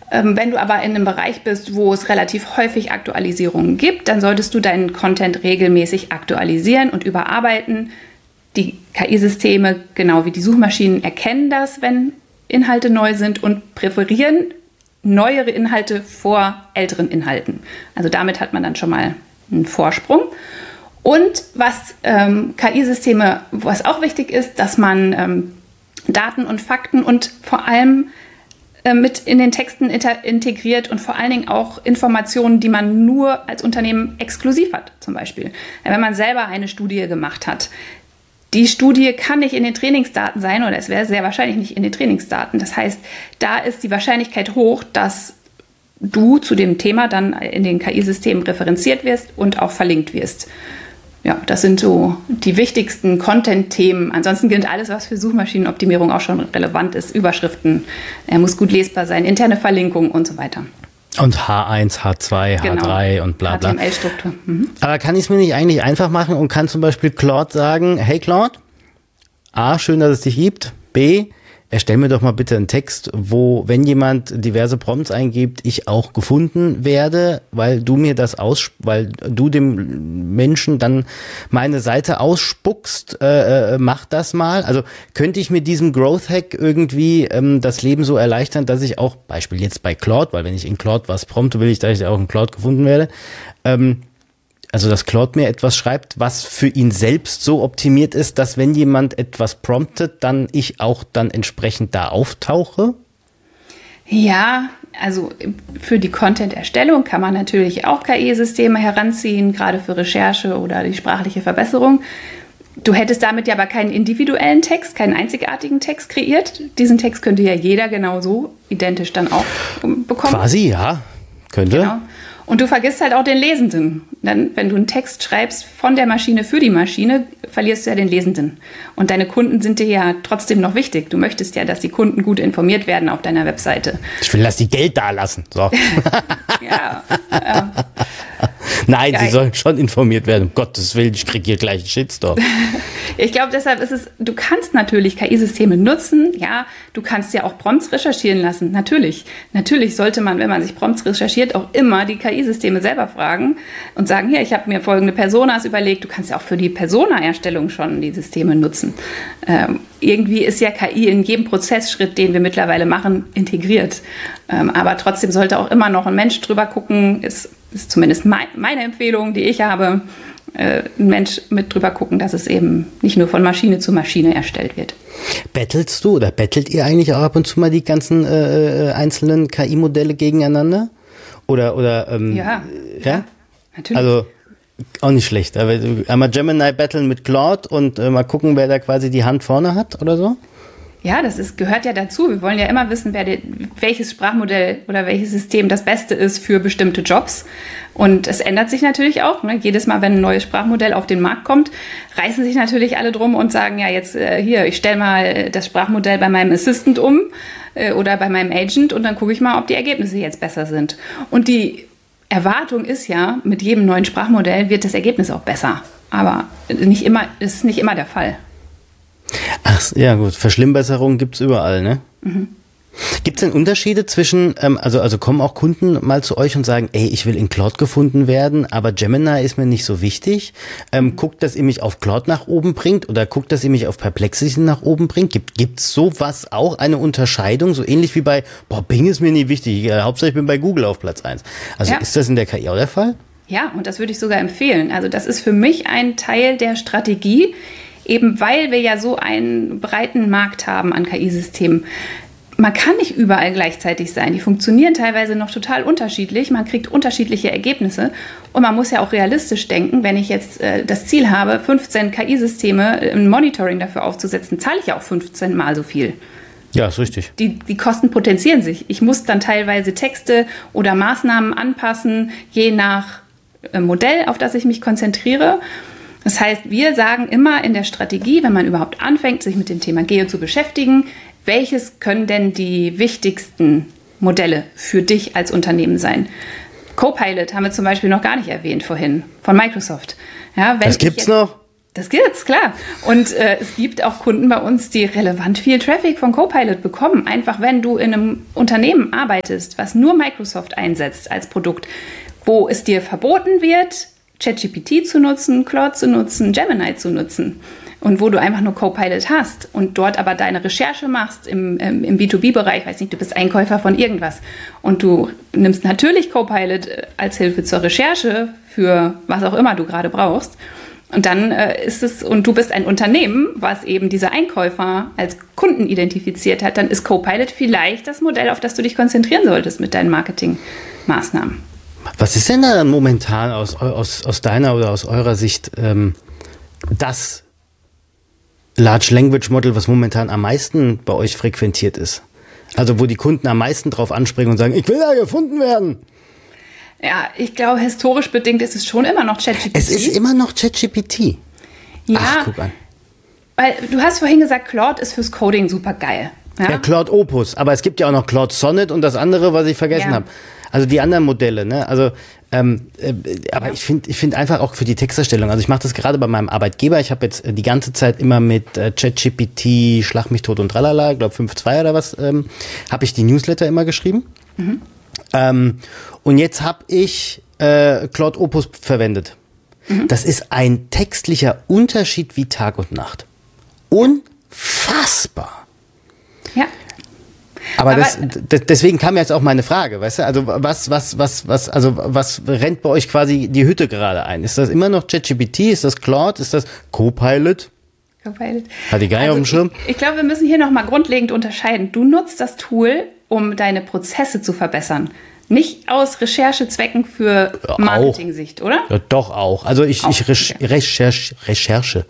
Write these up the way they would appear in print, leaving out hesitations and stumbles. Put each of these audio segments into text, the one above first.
Wenn du aber in einem Bereich bist, wo es relativ häufig Aktualisierungen gibt, dann solltest du deinen Content regelmäßig aktualisieren und überarbeiten. Die KI-Systeme, genau wie die Suchmaschinen, erkennen das, wenn Inhalte neu sind und präferieren neuere Inhalte vor älteren Inhalten. Also damit hat man dann schon mal einen Vorsprung. Und was KI-Systeme, was auch wichtig ist, dass man Daten und Fakten und vor allem mit in den Texten integriert und vor allen Dingen auch Informationen, die man nur als Unternehmen exklusiv hat, zum Beispiel. Wenn man selber eine Studie gemacht hat, die Studie kann nicht in den Trainingsdaten sein oder es wäre sehr wahrscheinlich nicht in den Trainingsdaten. Das heißt, da ist die Wahrscheinlichkeit hoch, dass du zu dem Thema dann in den KI-Systemen referenziert wirst und auch verlinkt wirst. Ja, das sind so die wichtigsten Content-Themen. Ansonsten gilt alles, was für Suchmaschinenoptimierung auch schon relevant ist. Überschriften, er muss gut lesbar sein, interne Verlinkung und so weiter. Und H1, H2, genau. H3 und bla bla. HTML-Struktur. Mhm. Aber kann ich es mir nicht eigentlich einfach machen und kann zum Beispiel Claude sagen, hey Claude, A, schön, dass es dich gibt, B, erstell mir doch mal bitte einen Text, wo, wenn jemand diverse Prompts eingibt, ich auch gefunden werde, weil du dem Menschen dann meine Seite ausspuckst, mach das mal. Also könnte ich mit diesem Growth Hack irgendwie das Leben so erleichtern, dass ich auch, Beispiel jetzt bei Claude, weil wenn ich in Claude was prompte, will ich, dass ich auch in Claude gefunden werde, also dass Claude mir etwas schreibt, was für ihn selbst so optimiert ist, dass wenn jemand etwas promptet, dann ich auch dann entsprechend da auftauche? Ja, also für die Content-Erstellung kann man natürlich auch KI-Systeme heranziehen, gerade für Recherche oder die sprachliche Verbesserung. Du hättest damit ja aber keinen individuellen Text, keinen einzigartigen Text kreiert. Diesen Text könnte ja jeder genauso identisch dann auch bekommen. Quasi, ja, könnte. Genau. Und du vergisst halt auch den Lesenden. Denn wenn du einen Text schreibst von der Maschine für die Maschine, verlierst du ja den Lesenden. Und deine Kunden sind dir ja trotzdem noch wichtig. Du möchtest ja, dass die Kunden gut informiert werden auf deiner Webseite. Ich will, dass die Geld da lassen. So. Ja. Nein, sie sollen schon informiert werden. Um Gottes Willen, ich kriege hier gleich einen Shitstorm. Ich glaube, deshalb ist es, du kannst natürlich KI-Systeme nutzen. Ja, du kannst ja auch Prompts recherchieren lassen. Natürlich sollte man, wenn man sich Prompts recherchiert, auch immer die KI-Systeme selber fragen und sagen, hier, ich habe mir folgende Personas überlegt. Du kannst ja auch für die Persona-Erstellung schon die Systeme nutzen. Irgendwie ist ja KI in jedem Prozessschritt, den wir mittlerweile machen, integriert. Aber trotzdem sollte auch immer noch ein Mensch drüber gucken, ist zumindest meine Empfehlung, die ich habe, ein Mensch mit drüber gucken, dass es eben nicht nur von Maschine zu Maschine erstellt wird. Bettelst du oder bettelt ihr eigentlich auch ab und zu mal die ganzen einzelnen KI-Modelle gegeneinander? Oder ja, natürlich. Also auch nicht schlecht. Aber einmal Gemini battlen mit Claude und mal gucken, wer da quasi die Hand vorne hat oder so? Ja, gehört ja dazu. Wir wollen ja immer wissen, welches Sprachmodell oder welches System das Beste ist für bestimmte Jobs. Und es ändert sich natürlich auch. Ne? Jedes Mal, wenn ein neues Sprachmodell auf den Markt kommt, reißen sich natürlich alle drum und sagen, ja, jetzt hier, ich stelle mal das Sprachmodell bei meinem Assistant um oder bei meinem Agent und dann gucke ich mal, ob die Ergebnisse jetzt besser sind. Und die Erwartung ist ja, mit jedem neuen Sprachmodell wird das Ergebnis auch besser. Aber ist nicht immer der Fall. Ach, ja gut, Verschlimmbesserungen gibt es überall, ne? Mhm. Gibt es denn Unterschiede zwischen, also kommen auch Kunden mal zu euch und sagen, ey, ich will in Claude gefunden werden, aber Gemini ist mir nicht so wichtig. Guckt, dass ihr mich auf Claude nach oben bringt oder guckt, dass ihr mich auf Perplexity nach oben bringt? Gibt's sowas auch, eine Unterscheidung, so ähnlich wie bei, Bing ist mir nie wichtig, Hauptsache ich bin bei Google auf Platz 1. Also Ist das in der KI auch der Fall? Ja, und das würde ich sogar empfehlen. Also das ist für mich ein Teil der Strategie, eben weil wir ja so einen breiten Markt haben an KI-Systemen. Man kann nicht überall gleichzeitig sein. Die funktionieren teilweise noch total unterschiedlich. Man kriegt unterschiedliche Ergebnisse. Und man muss ja auch realistisch denken, wenn ich jetzt das Ziel habe, 15 KI-Systeme im Monitoring dafür aufzusetzen, zahle ich ja auch 15 Mal so viel. Ja, ist richtig. Die Kosten potenzieren sich. Ich muss dann teilweise Texte oder Maßnahmen anpassen, je nach Modell, auf das ich mich konzentriere. Das heißt, wir sagen immer in der Strategie, wenn man überhaupt anfängt, sich mit dem Thema Geo zu beschäftigen, welches können denn die wichtigsten Modelle für dich als Unternehmen sein? Copilot haben wir zum Beispiel noch gar nicht erwähnt vorhin, von Microsoft. Ja, das gibt's noch? Das gibt's, klar. Und es gibt auch Kunden bei uns, die relevant viel Traffic von Copilot bekommen. Einfach, wenn du in einem Unternehmen arbeitest, was nur Microsoft einsetzt als Produkt, wo es dir verboten wird, ChatGPT zu nutzen, Claude zu nutzen, Gemini zu nutzen. Und wo du einfach nur Copilot hast und dort aber deine Recherche machst im B2B-Bereich, weiß nicht, du bist Einkäufer von irgendwas und du nimmst natürlich Copilot als Hilfe zur Recherche für was auch immer du gerade brauchst. Und dann und du bist ein Unternehmen, was eben diese Einkäufer als Kunden identifiziert hat, dann ist Copilot vielleicht das Modell, auf das du dich konzentrieren solltest mit deinen Marketingmaßnahmen. Was ist denn da momentan aus deiner oder aus eurer Sicht das Large Language Model, was momentan am meisten bei euch frequentiert ist? Also wo die Kunden am meisten drauf anspringen und sagen, ich will da gefunden werden. Ja, ich glaube, historisch bedingt ist es schon immer noch ChatGPT. Es ist immer noch ChatGPT. Ja, ach, guck an. Weil du hast vorhin gesagt, Claude ist fürs Coding super geil. Ja, Claude Opus, aber es gibt ja auch noch Claude Sonnet und das andere, was ich vergessen habe. Also die anderen Modelle, ne? Also, aber ich finde einfach auch für die Texterstellung, also ich mache das gerade bei meinem Arbeitgeber, ich habe jetzt die ganze Zeit immer mit ChatGPT, Schlag mich tot und tralala, ich glaube 5.2 oder was, habe ich die Newsletter immer geschrieben. Und jetzt habe ich Claude Opus verwendet. Das ist ein textlicher Unterschied wie Tag und Nacht. Unfassbar. Ja. Aber deswegen kam jetzt auch meine Frage, weißt du? Also was rennt bei euch quasi die Hütte gerade ein? Ist das immer noch ChatGPT? Ist das Claude? Ist das Copilot? Hat die gar nicht auf dem Schirm? Ich glaube, wir müssen hier nochmal grundlegend unterscheiden. Du nutzt das Tool, um deine Prozesse zu verbessern. Nicht aus Recherchezwecken für Marketing-Sicht, oder? Ja, doch auch. Also ich recherche.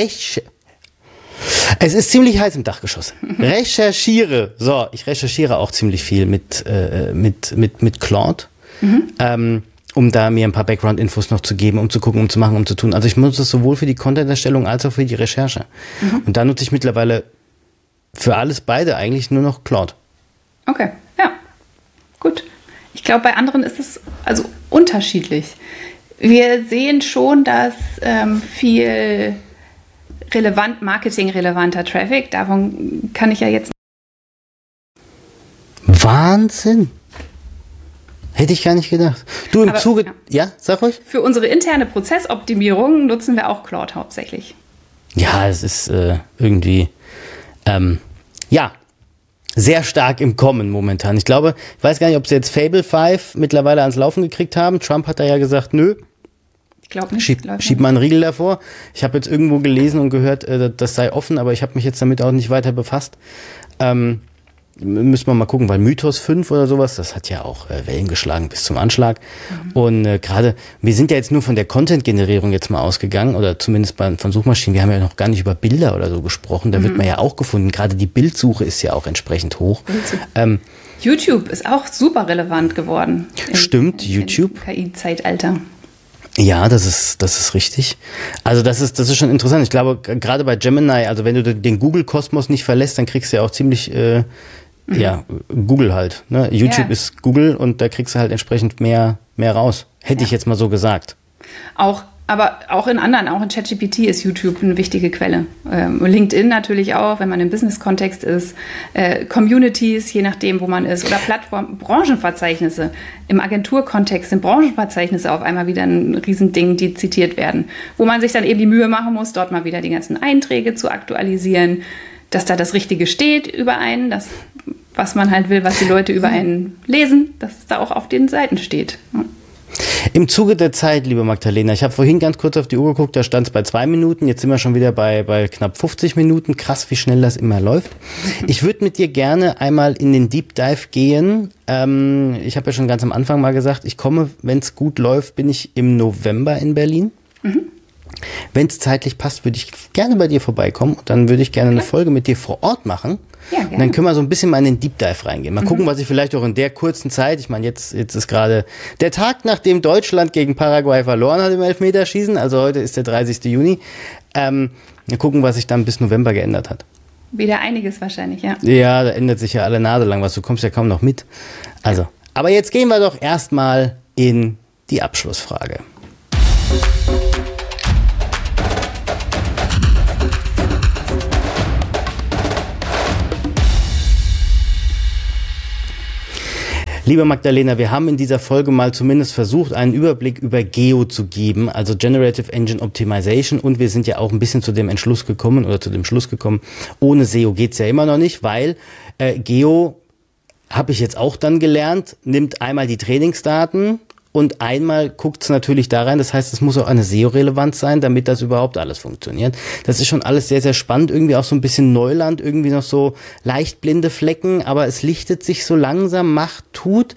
Es ist ziemlich heiß im Dachgeschoss. Recherchiere. So, ich recherchiere auch ziemlich viel mit Claude, um da mir ein paar Background-Infos noch zu geben, um zu gucken, um zu machen, um zu tun. Also ich nutze es sowohl für die Content-Erstellung als auch für die Recherche. Und da nutze ich mittlerweile für alles beide eigentlich nur noch Claude. Okay, ja. Gut. Ich glaube, bei anderen ist es also unterschiedlich. Wir sehen schon, dass viel marketingrelevanter Traffic, davon kann ich ja jetzt... Wahnsinn! Hätte ich gar nicht gedacht. Du im Zuge... Ja, sag ruhig. Für unsere interne Prozessoptimierung nutzen wir auch Claude hauptsächlich. Ja, es ist irgendwie... sehr stark im Kommen momentan. Ich weiß gar nicht, ob sie jetzt Fable 5 mittlerweile ans Laufen gekriegt haben. Trump hat da ja gesagt, nö. Ich glaube nicht. Schieb mal einen Riegel davor. Ich habe jetzt irgendwo gelesen und gehört, das sei offen, aber ich habe mich jetzt damit auch nicht weiter befasst. Müssen wir mal gucken, weil Mythos 5 oder sowas, das hat ja auch Wellen geschlagen bis zum Anschlag. Und gerade, wir sind ja jetzt nur von der Content-Generierung jetzt mal ausgegangen, oder zumindest von Suchmaschinen. Wir haben ja noch gar nicht über Bilder oder so gesprochen. Da wird man ja auch gefunden. Gerade die Bildsuche ist ja auch entsprechend hoch. YouTube ist auch super relevant geworden. Stimmt, YouTube. Im KI-Zeitalter. Ja, das ist richtig. Also das ist schon interessant. Ich glaube, gerade bei Gemini, also wenn du den Google-Kosmos nicht verlässt, dann kriegst du ja auch ziemlich, Google halt. Ne? YouTube ist Google und da kriegst du halt entsprechend mehr raus. Hätte ich jetzt mal so gesagt. Aber auch in ChatGPT ist YouTube eine wichtige Quelle. LinkedIn natürlich auch, wenn man im Business-Kontext ist. Communities, je nachdem, wo man ist. Oder Plattformen, Branchenverzeichnisse. Im Agenturkontext sind Branchenverzeichnisse auf einmal wieder ein Riesending, die zitiert werden. Wo man sich dann eben die Mühe machen muss, dort mal wieder die ganzen Einträge zu aktualisieren, dass da das Richtige steht über einen, das, was man halt will, was die Leute über einen lesen, dass es da auch auf den Seiten steht. Ja. Im Zuge der Zeit, liebe Magdalena, ich habe vorhin ganz kurz auf die Uhr geguckt, da stand es bei 2 Minuten, jetzt sind wir schon wieder bei knapp 50 Minuten. Krass, wie schnell das immer läuft. Ich würde mit dir gerne einmal in den Deep Dive gehen. Ich habe ja schon ganz am Anfang mal gesagt, ich komme, wenn es gut läuft, bin ich im November in Berlin. Wenn es zeitlich passt, würde ich gerne bei dir vorbeikommen und dann würde ich gerne eine Folge mit dir vor Ort machen. Ja, und dann können wir so ein bisschen mal in den Deep Dive reingehen. Mal gucken, was ich vielleicht auch in der kurzen Zeit, ich meine, jetzt ist gerade der Tag, nachdem Deutschland gegen Paraguay verloren hat im Elfmeterschießen, also heute ist der 30. Juni. Mal gucken, was sich dann bis November geändert hat. Wieder einiges wahrscheinlich, ja. Ja, da ändert sich ja alle Nase lang was, du kommst ja kaum noch mit. Also, aber jetzt gehen wir doch erstmal in die Abschlussfrage. Liebe Magdalena, wir haben in dieser Folge mal zumindest versucht, einen Überblick über Geo zu geben, also Generative Engine Optimization, und wir sind ja auch ein bisschen zu dem Schluss gekommen, ohne SEO geht's ja immer noch nicht, weil Geo, habe ich jetzt auch dann gelernt, nimmt einmal die Trainingsdaten und einmal guckt es natürlich da rein. Das heißt, es muss auch eine SEO-Relevanz sein, damit das überhaupt alles funktioniert. Das ist schon alles sehr, sehr spannend. Irgendwie auch so ein bisschen Neuland, irgendwie noch so leicht blinde Flecken, aber es lichtet sich so langsam, tut.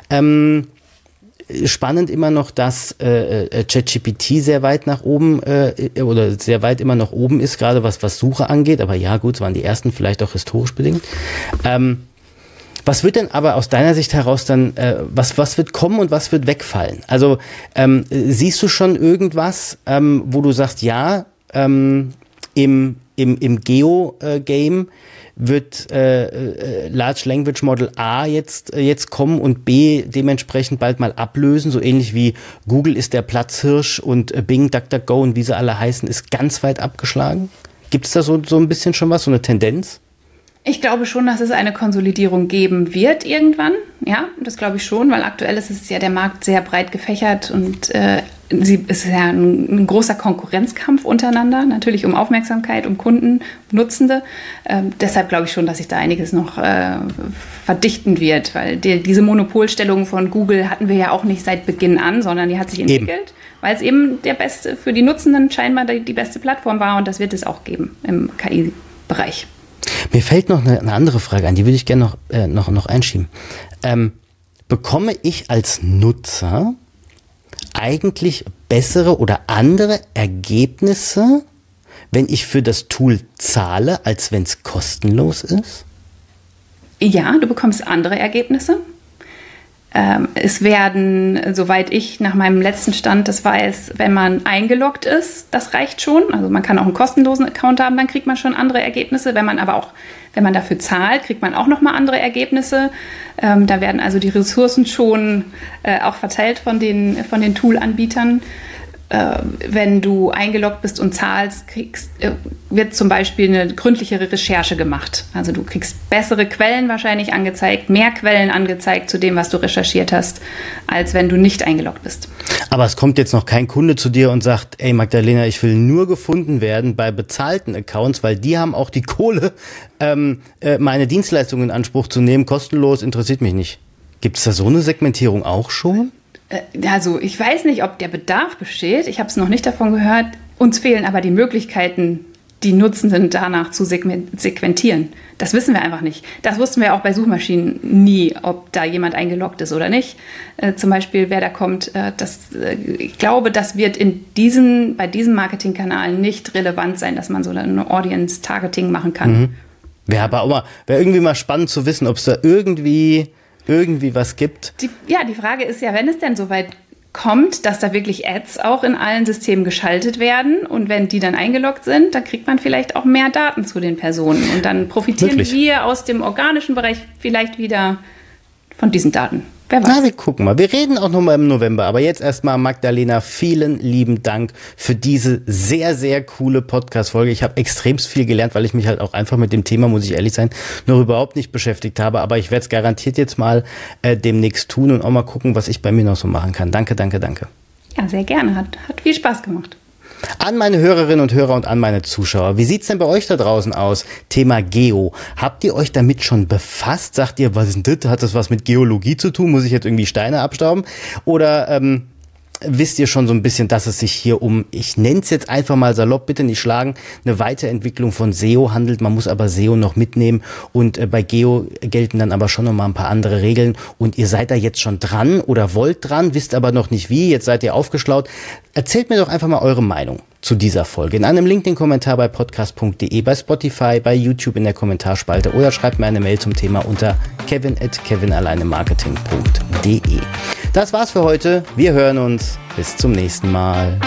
Spannend immer noch, dass ChatGPT sehr weit nach oben oder sehr weit immer noch oben ist, gerade was Suche angeht. Aber ja, gut, es waren die ersten, vielleicht auch historisch bedingt. Was wird denn aber aus deiner Sicht heraus dann, was wird kommen und was wird wegfallen? Also siehst du schon irgendwas, wo du sagst, ja, im Geo-Game wird Large Language Model A jetzt kommen und B dementsprechend bald mal ablösen, so ähnlich wie Google ist der Platzhirsch und Bing, DuckDuckGo und wie sie alle heißen, ist ganz weit abgeschlagen? Gibt es da so ein bisschen schon was, so eine Tendenz? Ich glaube schon, dass es eine Konsolidierung geben wird irgendwann. Ja, das glaube ich schon, weil aktuell ist es ja der Markt sehr breit gefächert und es ist ja ein großer Konkurrenzkampf untereinander, natürlich um Aufmerksamkeit, um Kunden, Nutzende. Deshalb glaube ich schon, dass sich da einiges noch verdichten wird, weil diese Monopolstellung von Google hatten wir ja auch nicht seit Beginn an, sondern die hat sich entwickelt, weil es eben der beste, für die Nutzenden scheinbar die beste Plattform war, und das wird es auch geben im KI-Bereich. Mir fällt noch eine andere Frage an, die würde ich gerne noch einschieben. Bekomme ich als Nutzer eigentlich bessere oder andere Ergebnisse, wenn ich für das Tool zahle, als wenn es kostenlos ist? Ja, du bekommst andere Ergebnisse. Es werden, soweit ich nach meinem letzten Stand das weiß, wenn man eingeloggt ist, das reicht schon. Also man kann auch einen kostenlosen Account haben, dann kriegt man schon andere Ergebnisse. Wenn man dafür zahlt, kriegt man auch nochmal andere Ergebnisse. Da werden also die Ressourcen schon auch verteilt von den Tool-Anbietern. Wenn du eingeloggt bist und zahlst, wird zum Beispiel eine gründlichere Recherche gemacht. Also du kriegst bessere Quellen wahrscheinlich angezeigt, mehr Quellen angezeigt zu dem, was du recherchiert hast, als wenn du nicht eingeloggt bist. Aber es kommt jetzt noch kein Kunde zu dir und sagt, ey Magdalena, ich will nur gefunden werden bei bezahlten Accounts, weil die haben auch die Kohle, meine Dienstleistungen in Anspruch zu nehmen. Kostenlos interessiert mich nicht. Gibt es da so eine Segmentierung auch schon? Also ich weiß nicht, ob der Bedarf besteht. Ich habe es noch nicht davon gehört. Uns fehlen aber die Möglichkeiten, die Nutzenden danach zu segmentieren. Das wissen wir einfach nicht. Das wussten wir auch bei Suchmaschinen nie, ob da jemand eingeloggt ist oder nicht. Zum Beispiel, wer da kommt. Ich glaube, das wird bei diesem Marketingkanal nicht relevant sein, dass man so eine Audience-Targeting machen kann. Mhm. Wäre irgendwie mal spannend zu wissen, ob es da irgendwie was gibt. Die Frage ist ja, wenn es denn soweit kommt, dass da wirklich Ads auch in allen Systemen geschaltet werden, und wenn die dann eingeloggt sind, dann kriegt man vielleicht auch mehr Daten zu den Personen, und dann profitieren wir aus dem organischen Bereich vielleicht wieder von diesen Daten. Wer weiß. Na, wir gucken mal. Wir reden auch noch mal im November. Aber jetzt erstmal, Magdalena, vielen lieben Dank für diese sehr, sehr coole Podcast-Folge. Ich habe extremst viel gelernt, weil ich mich halt auch einfach mit dem Thema, muss ich ehrlich sein, noch überhaupt nicht beschäftigt habe. Aber ich werde es garantiert jetzt mal demnächst tun und auch mal gucken, was ich bei mir noch so machen kann. Danke. Ja, sehr gerne. Hat viel Spaß gemacht. An meine Hörerinnen und Hörer und an meine Zuschauer. Wie sieht's denn bei euch da draußen aus? Thema Geo. Habt ihr euch damit schon befasst? Sagt ihr, was ist denn das? Hat das was mit Geologie zu tun? Muss ich jetzt irgendwie Steine abstauben? Oder wisst ihr schon so ein bisschen, dass es sich hier um, ich nenne es jetzt einfach mal salopp, bitte nicht schlagen, eine Weiterentwicklung von SEO handelt. Man muss aber SEO noch mitnehmen, und bei Geo gelten dann aber schon noch mal ein paar andere Regeln, und ihr seid da jetzt schon dran oder wollt dran, wisst aber noch nicht wie, jetzt seid ihr aufgeschlaut. Erzählt mir doch einfach mal eure Meinung zu dieser Folge in einem LinkedIn-Kommentar bei podcast.de, bei Spotify, bei YouTube in der Kommentarspalte, oder schreibt mir eine Mail zum Thema unter kevin@kevinalleinemarketing.de. Das war's für heute. Wir hören uns. Bis zum nächsten Mal.